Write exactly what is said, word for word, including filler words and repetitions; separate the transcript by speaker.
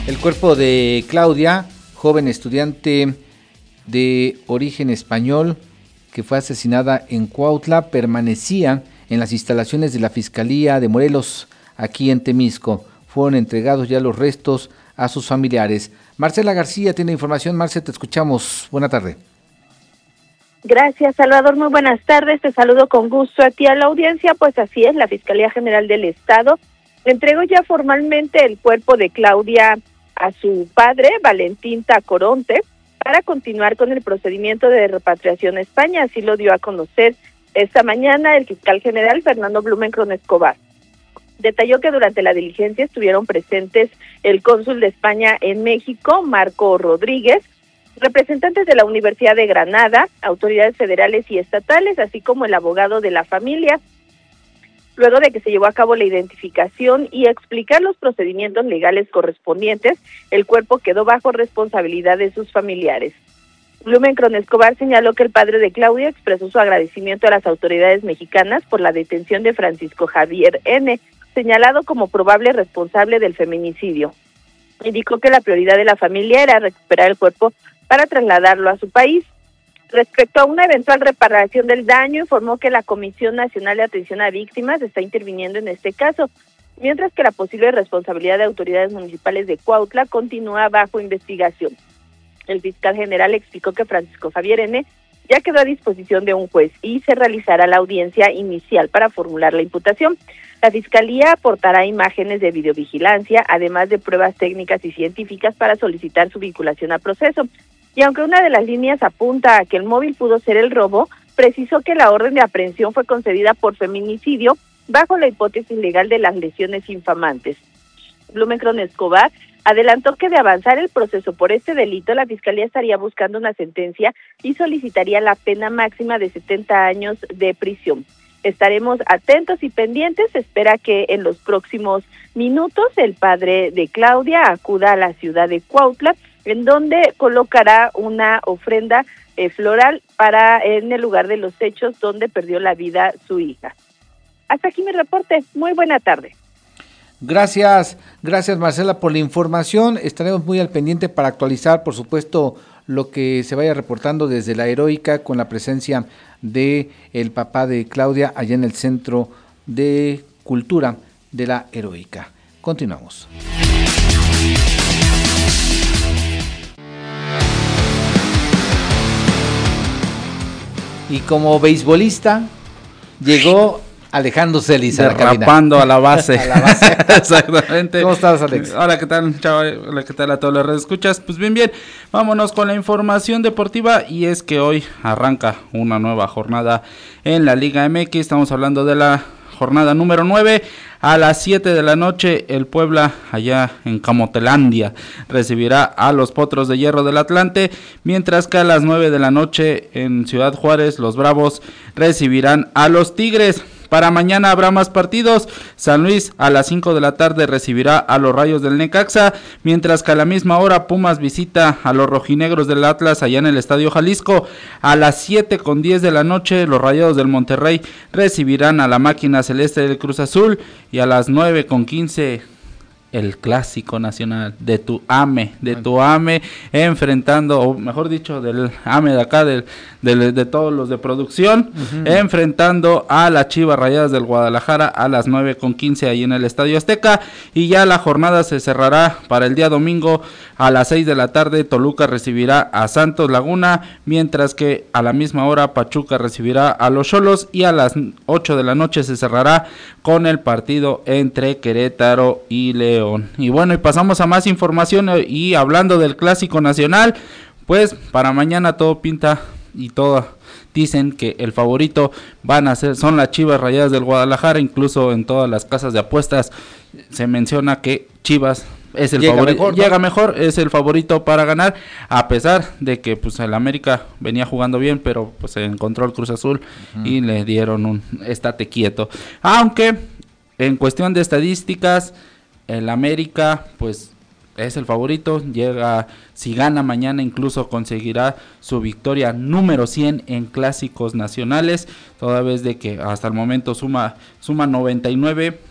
Speaker 1: El cuerpo de Claudia, joven estudiante de origen español que fue asesinada en Cuautla, permanecía en las instalaciones de la Fiscalía de Morelos, aquí en Temisco. Fueron entregados ya los restos a sus familiares. Marcela García tiene información. Marce, te escuchamos. Buena tarde.
Speaker 2: Gracias, Salvador. Muy buenas tardes. Te saludo con gusto a ti, a la audiencia. Pues así es, la Fiscalía General del Estado entregó ya formalmente el cuerpo de Claudia a su padre, Valentín Tacoronte, para continuar con el procedimiento de repatriación a España. Así lo dio a conocer esta mañana el fiscal general Fernando Blumenkron Escobar. Detalló que durante la diligencia estuvieron presentes el cónsul de España en México, Marco Rodríguez, representantes de la Universidad de Granada, autoridades federales y estatales, así como el abogado de la familia. Luego de que se llevó a cabo la identificación y explicar los procedimientos legales correspondientes, el cuerpo quedó bajo responsabilidad de sus familiares. Blumenkron Escobar señaló que el padre de Claudia expresó su agradecimiento a las autoridades mexicanas por la detención de Francisco Javier N., señalado como probable responsable del feminicidio. Indicó que la prioridad de la familia era recuperar el cuerpo para trasladarlo a su país. Respecto a una eventual reparación del daño, informó que la Comisión Nacional de Atención a Víctimas está interviniendo en este caso, mientras que la posible responsabilidad de autoridades municipales de Cuautla continúa bajo investigación. El fiscal general explicó que Francisco Javier N. ya quedó a disposición de un juez y se realizará la audiencia inicial para formular la imputación. La Fiscalía aportará imágenes de videovigilancia, además de pruebas técnicas y científicas para solicitar su vinculación al proceso. Y aunque una de las líneas apunta a que el móvil pudo ser el robo, precisó que la orden de aprehensión fue concedida por feminicidio bajo la hipótesis legal de las lesiones infamantes. Blumenkron Escobar adelantó que de avanzar el proceso por este delito, la Fiscalía estaría buscando una sentencia y solicitaría la pena máxima de setenta años de prisión. Estaremos atentos y pendientes. Se espera que en los próximos minutos el padre de Claudia acuda a la ciudad de Cuautla, en donde colocará una ofrenda eh, floral para en el lugar de los hechos donde perdió la vida su hija. Hasta aquí mi reporte. Muy buena tarde.
Speaker 1: Gracias, gracias Marcela por la información. Estaremos muy al pendiente para actualizar, por supuesto, lo que se vaya reportando desde la Heroica con la presencia de el papá de Claudia allá en el Centro de Cultura de la Heroica. Continuamos. Y como beisbolista llegó Alejandro Celis a la cabina.
Speaker 3: Derrapando a la base.
Speaker 1: A la base.
Speaker 3: Exactamente.
Speaker 1: ¿Cómo estás, Alex?
Speaker 3: Hola, ¿qué tal, chaval? Hola, ¿qué tal a todas las redes escuchas? Pues bien, bien. Vámonos con la información deportiva y es que hoy arranca una nueva jornada en la Liga M X. Estamos hablando de la jornada número nueve. A las siete de la noche, el Puebla, allá en Camotelandia, recibirá a los Potros de Hierro del Atlante, mientras que a las nueve de la noche, en Ciudad Juárez, los Bravos recibirán a los Tigres. Para mañana habrá más partidos. San Luis a las cinco de la tarde recibirá a los Rayos del Necaxa, mientras que a la misma hora Pumas visita a los Rojinegros del Atlas allá en el Estadio Jalisco. A las siete con diez de la noche los Rayados del Monterrey recibirán a la Máquina Celeste del Cruz Azul, y a las nueve con quince el Clásico Nacional de tu AME, de tu AME enfrentando, o mejor dicho, del AME de acá, del, del, de todos los de producción, uh-huh. enfrentando a las Chivas Rayadas del Guadalajara a las nueve con quince ahí en el Estadio Azteca. Y ya la jornada se cerrará para el día domingo a las seis de la tarde. Toluca recibirá a Santos Laguna, mientras que a la misma hora Pachuca recibirá a los Xolos, y a las ocho de la noche se cerrará con el partido entre Querétaro y León. Y bueno, y pasamos a más información, y hablando del Clásico Nacional, pues para mañana todo pinta y todo dicen que el favorito van a ser, son las Chivas Rayadas del Guadalajara. Incluso en todas las casas de apuestas se menciona que Chivas es el
Speaker 1: llega
Speaker 3: favorito,
Speaker 1: mejor, ¿no?
Speaker 3: llega mejor, es el favorito para ganar, a pesar de que pues el América venía jugando bien, pero pues se encontró el Cruz Azul uh-huh. y le dieron un estate quieto. Aunque en cuestión de estadísticas, el América pues es el favorito, llega, si gana mañana incluso conseguirá su victoria número cien en clásicos nacionales, toda vez de que hasta el momento suma, suma noventa y nueve,